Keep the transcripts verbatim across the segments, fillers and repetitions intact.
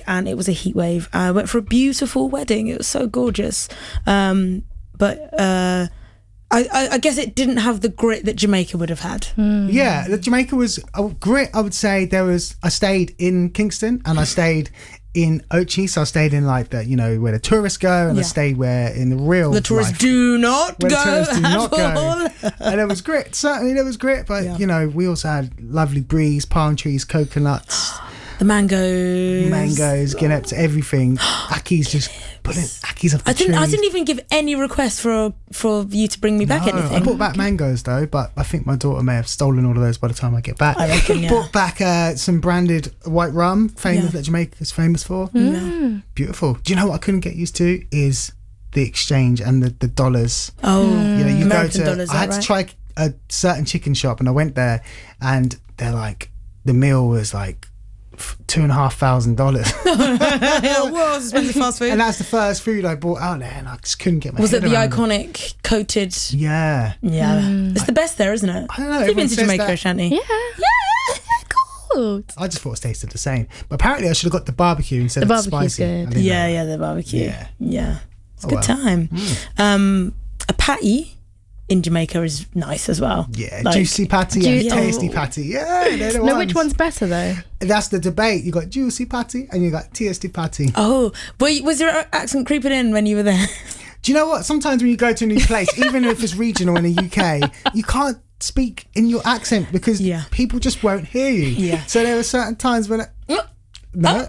back and it was a heat wave. I went for a beautiful wedding. It was so gorgeous. Um, but uh, I, I, I guess it didn't have the grit that Jamaica would have had. Mm. Yeah, the Jamaica was a grit. I would say there was. I stayed in Kingston and I stayed in Ochi, so I stayed in like the, you know, where the tourists go, and yeah. I stayed where in the real the tourists life, do not where go the tourists do not all. go. And it was great. Certainly there was great, but yeah. you know, we also had lovely breeze, palm trees, coconuts, the mangoes, mangoes, guineps, everything. Aki's just putting Aki's off the I didn't. trees. I didn't even give any request for for you to bring me back no, anything. I brought back mangoes though, but I think my daughter may have stolen all of those by the time I get back. I reckon, yeah. Brought back uh, some branded white rum, famous yeah. that Jamaica is famous for. Mm. Beautiful. Do you know what I couldn't get used to is the exchange and the, the dollars. Oh, you know, you American go to. dollars, I had right? to try a certain chicken shop, and I went there, and they're like, the meal was like two and a half thousand dollars. Whoa, expensive fast food. And that's the first food I bought out there, and I just couldn't get my was head it the around iconic it. coated? Yeah, yeah. Mm. It's the best there, isn't it? I don't know. Have you been everyone to says Jamaica, that. Shanti? Yeah, yeah, cool. I just thought it tasted the same, but apparently I should have got the barbecue instead The of the barbecue's spicy. good. I didn't Yeah, know. yeah, the barbecue. Yeah. Yeah, it's a Oh, good well. time. Mm. Um, a patty in Jamaica is nice as well. Yeah, Like- juicy patty Ju- and tasty oh. patty. Yeah, they're the No, ones. which one's better though? That's the debate. You got juicy patty and you got tasty patty. Oh, were- was your accent creeping in when you were there? Do you know what? Sometimes when you go to a new place, even if it's regional in the U K, you can't speak in your accent because Yeah. people just won't hear you. Yeah. So there were certain times when. I, no,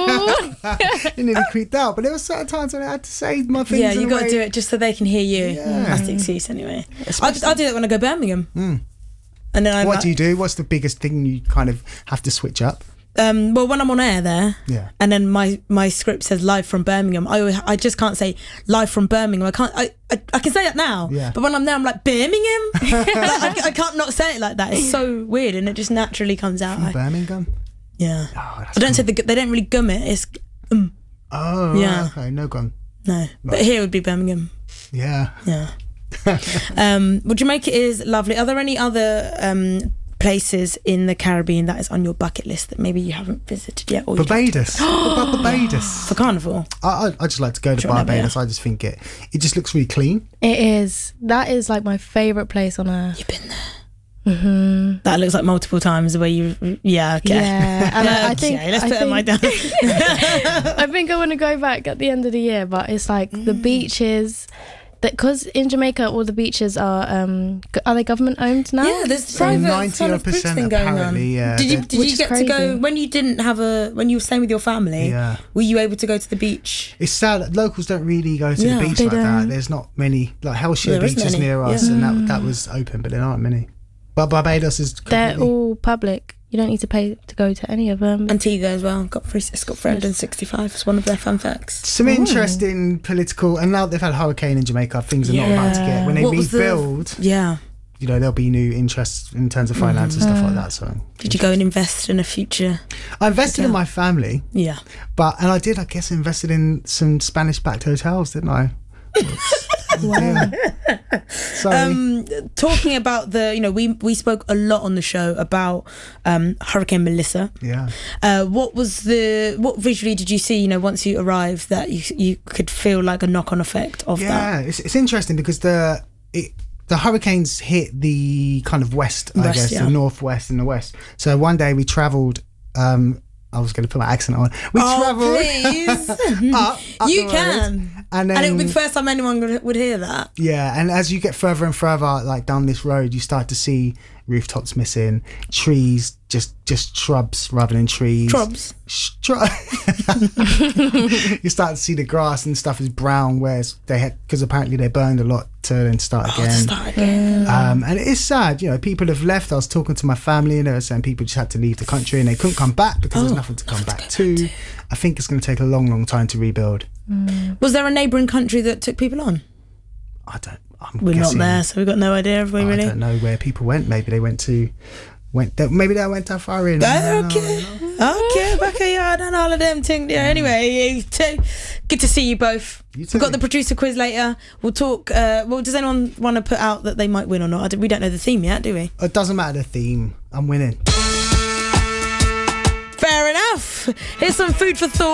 it nearly creeped out. But there were certain times when I had to say my things. Yeah, in you a got to way- do it just so they can hear you. Yeah. That's the excuse anyway. I, Especially- I do that when I go Birmingham. Mm. And then I'm What like, do you do? What's the biggest thing you kind of have to switch up? Um, well, when I'm on air there, Yeah. and then my, my script says live from Birmingham, I always, I just can't say live from Birmingham. I can't. I, I, I can say that now, Yeah. but when I'm there, I'm like Birmingham. Like, I, I can't not say it like that. It's so weird, and it just naturally comes out. I- Birmingham. yeah, Oh, that's I don't cool. say the. They don't really gum it. It's um, Oh, Yeah. right, okay, no gone. no, but here would be Birmingham. Yeah. Yeah. um, well, Jamaica is lovely. Are there any other um, places in the Caribbean that is on your bucket list that maybe you haven't visited yet? Or you'd like Barbados. What about Barbados? for Carnival? I, I I just like to go to Sure, never, Barbados. I just think it it just looks really clean. It is. That is like my favourite place on earth. You've been there. Mm-hmm. That looks like multiple times where you, yeah, okay. Yeah, and I, I Okay, think let's I put it my think, down. I think I want to go back at the end of the year, but it's like the beaches. That because in Jamaica all the beaches are um go- are they government owned now? Yeah, there's So private ninety kind of bridge percent thing going on. apparently, yeah, Did you they're- did Which you is get to go crazy. when you didn't have a when you were staying with your family? Yeah. Were you able to go to the beach? It's sad that locals don't really go to Yeah, the beach they like that. don't. There's not many. Like Hellshire There Beach isn't is any, near us, yeah. and that that was open, but there aren't many. But Barbados is They're completely. all public. You don't need to pay to go to any of them. Antigua as well. Got free. It's got three hundred sixty-five. It's one of their fun facts. Some interesting political, and now they've had a hurricane in Jamaica. Things are not about to get when they What was the- rebuild. Yeah. You know, there'll be new interests in terms of finance and stuff like that. So, Did you go and invest in a future? I invested in my family, Yeah. but and I did, I guess, invested in some Spanish-backed hotels, didn't I? Wow. Sorry. Um, talking about the, you know, we we spoke a lot on the show about um, Hurricane Melissa. yeah. Uh, what was the what visually did you see? You know, once you arrived, that you you could feel like a knock on effect of that. Yeah, it's, it's interesting because the it, the hurricanes hit the kind of west, I West, guess, yeah. the northwest and the west. So one day we travelled. Um, I was going to put my accent on. We Oh, travelled please. up, up You the road, can. and then And it would be the first time anyone would- would hear that. yeah, and as you get further and further like down this road, you start to see rooftops missing, trees, just just shrubs rather than trees. Shrubs. Shrub. You start to see the grass and stuff is brown, whereas they had because apparently they burned a lot to then start Oh, again. to start again. Um, and it is sad, you know, people have left. I was talking to my family and they were saying people just had to leave the country and they couldn't come back because Oh, there's nothing to come nothing back to go to. back I think it's going to take a long, long time to rebuild. Was there a neighbouring country that took people on? I don't. I'm We're guessing, not there, so we've got no idea, have we, I really? don't know where people went. Maybe they went to, went. They, maybe they went that far in. I don't know, Okay, you know. okay, backyard and all of them things. Yeah, anyway, t- good to see you both. You We've too. got the producer quiz later. We'll talk. Uh, well, does anyone want to put out that they might win or not? I don't- we don't know the theme yet, do we? It doesn't matter the theme. I'm winning. Fair enough. Here's some food for thought.